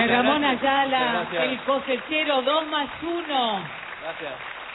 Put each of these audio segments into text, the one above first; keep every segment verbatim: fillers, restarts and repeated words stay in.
Gracias, de Ramón gracias. Ayala, Gracias. el cosechero dos más uno. Gracias.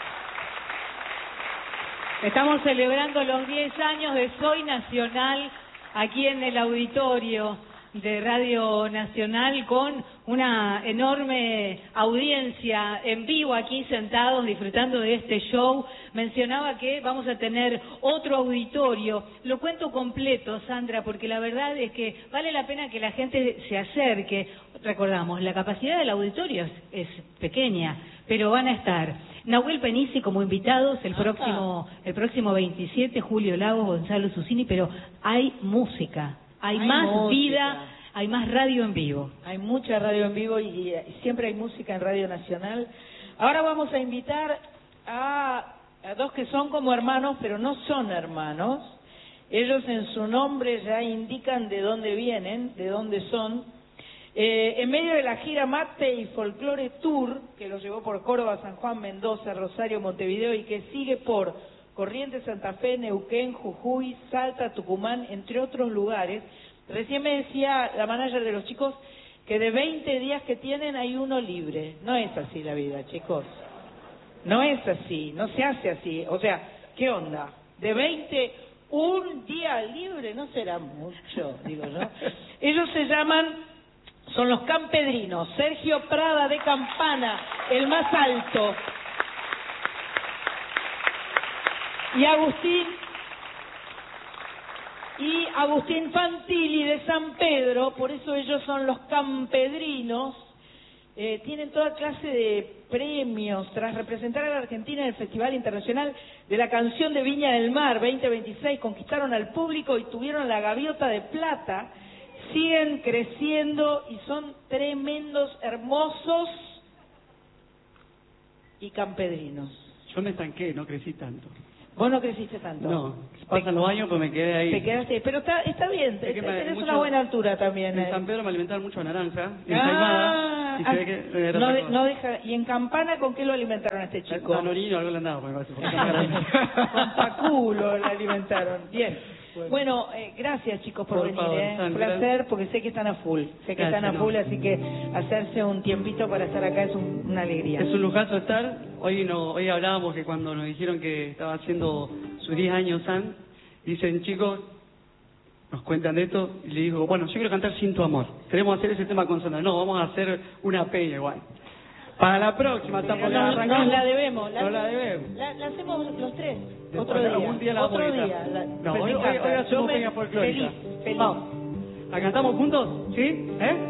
Estamos celebrando los diez años de Soy Nacional aquí en el auditorio de Radio Nacional con una enorme audiencia en vivo aquí sentados disfrutando de este show. Mencionaba que vamos a tener otro auditorio. Lo cuento completo, Sandra, porque la verdad es que vale la pena que la gente se acerque. Recordamos, la capacidad del auditorio es, es pequeña, pero van a estar Nahuel Penisi como invitados el próximo, el próximo veintisiete, Julio Lagos, Gonzalo Susini, pero hay música. Hay, hay más música. vida, hay más radio en vivo. Hay mucha radio en vivo y, y siempre hay música en Radio Nacional. Ahora vamos a invitar a, a dos que son como hermanos, pero no son hermanos. Ellos en su nombre ya indican de dónde vienen, de dónde son. Eh, en medio de la gira Mate y Folklore Tour, que los llevó por Córdoba, San Juan, Mendoza, Rosario, Montevideo y que sigue por Corrientes, Santa Fe, Neuquén, Jujuy, Salta, Tucumán, entre otros lugares. Recién me decía la manager de los chicos que de veinte días que tienen hay uno libre. No es así la vida, chicos. No es así, no se hace así. O sea, ¿qué onda? De veinte, un día libre, no será mucho, digo yo. Ellos se llaman, son los campedrinos. Sergio Prada de Campana, el más alto. Y Agustín... Y Agustín Fantilli de San Pedro, por eso ellos son los campedrinos, eh, tienen toda clase de premios tras representar a la Argentina en el Festival Internacional de la Canción de Viña del Mar veinte veintiséis, conquistaron al público y tuvieron la gaviota de plata, siguen creciendo y son tremendos, hermosos y campedrinos. Yo me estanqué, no crecí tanto. Vos no creciste tanto. No, pasan los años, pues me quedé ahí. Te quedaste, pero está está bien, Es que me- tenés mucho- una buena altura también. En eh. San Pedro me alimentaron mucho naranja, Ah, ensaimada, y se ve que era no, otra de- cosa. no deja. ¿Y en Campana con qué lo alimentaron a este chico? Con orino, algo le andaba, me parece. porque está grande. Con paculo lo alimentaron. Bien. Bueno, eh, gracias chicos por, Por venir, favor, eh. Un Sandra. placer, porque sé que están a full. Sé que Gracias, están a no. full, así que hacerse un tiempito para estar acá es un- una alegría. Es un lujazo estar. Hoy no, hoy hablábamos que cuando nos dijeron que estaba haciendo sus diez años San, dicen chicos, nos cuentan de esto, y le digo, bueno, yo quiero cantar Sin tu amor. Queremos hacer ese tema con Sandra. No, vamos a hacer una peña igual. Para la próxima, Pero tampoco nos, arrancamos. nos la debemos. Nos la debemos. La, la hacemos los tres. Después, Otro día. algún día la vamos Otro a gritar. día. La- No, me hoy- hoy- encanta. hoy hacemos Yo me- peña folclórica. Feliz, feliz. Vamos. ¿La cantamos juntos? ¿Sí? ¿Eh?